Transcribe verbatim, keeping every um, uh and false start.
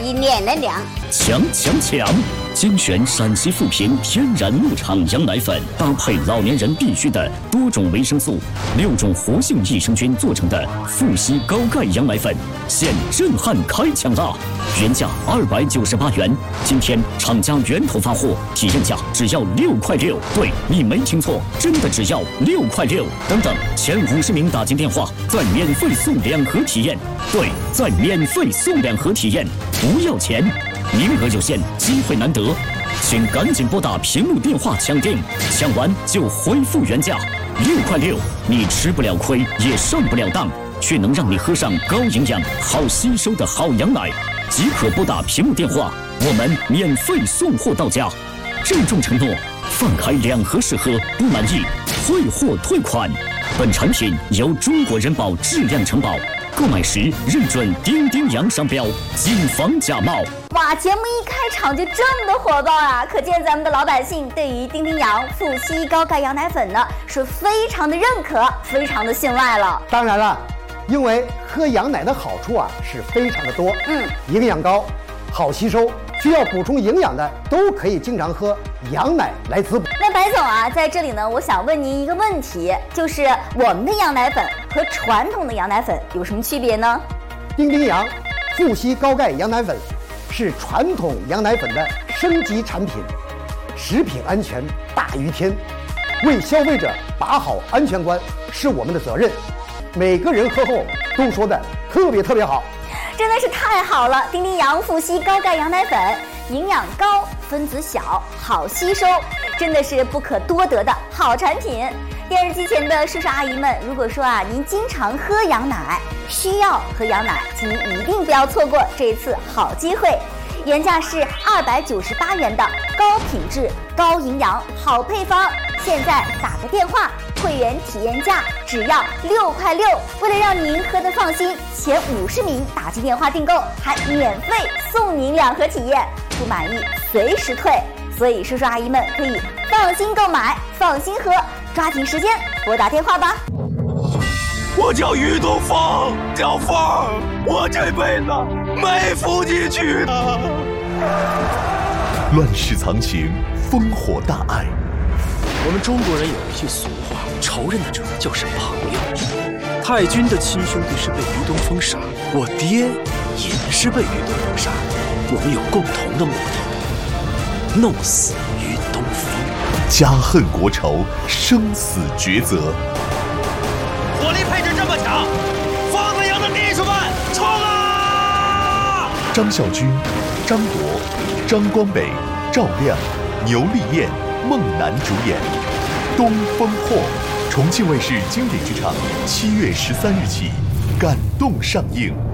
一年的量。 强强强！精选陕西富平天然牧场羊奶粉，搭配老年人必需的多种维生素、六种活性益生菌做成的富硒高钙羊奶粉，现震撼开抢啦！原价二百九十八元，今天厂家源头发货，体验价只要六块六。对，你没听错，真的只要六块六。等等，前五十名打进电话，再免费送两盒体验。对，再免费送两盒体验，不要钱。名额有限，机会难得，请赶紧拨打屏幕电话抢订，抢完就恢复原价。六块六，你吃不了亏，也上不了当，却能让你喝上高营养、好吸收的好羊奶。即可拨打屏幕电话，我们免费送货到家。郑重承诺，放开两盒试喝，不满意退货退款。本产品由中国人保质量承保。购买时认准丁丁洋商标，谨防假冒。 哇，节目一开场就这么的火爆啊！可见咱们的老百姓对于丁丁洋富硒高钙羊奶粉呢是非常的认可，非常的信赖了。 当然了，因为喝羊奶的好处啊是非常的多，嗯，营养高，好吸收，需要补充营养的都可以经常喝羊奶来滋补。 那白总啊，在这里呢，我想问您一个问题，就是我们的羊奶粉和传统的羊奶粉有什么区别呢？ 丁丁洋富硒高钙羊奶粉是传统羊奶粉的升级产品，食品安全大于天，为消费者把好安全关是我们的责任。每个人喝后都说的特别特别好， 真的是太好了！丁丁洋富硒高钙羊奶粉，营养高，分子小，好吸收，真的是不可多得的好产品。电视机前的叔叔阿姨们，如果说啊您经常喝羊奶，需要喝羊奶，请您一定不要错过这一次好机会。原价是二百九十八元的高品质、高营养好配方，现在打个电话，会员体验价只要六块六。为了让您喝得放心，前五十名打进电话订购，还免费送您两盒体验，不满意随时退。所以叔叔阿姨们可以放心购买，放心喝，抓紧时间拨打电话吧。 我叫于东风，小凤，我这辈子没福进去的。 乱世藏情，烽火大爱。 我们中国人有一句俗话，仇人的主就是朋友。太君的亲兄弟是被于东风杀，我爹也是被于东风杀，我们有共同的目的，弄死于东风。 家恨国仇，生死抉择。 火力配置这么强，放子营的弟兄们，冲啊！ 张孝军、张铎、张光北、赵亮、牛丽艳、孟楠主演《东风破》，重庆卫视经典剧场七月十三日起感动上映。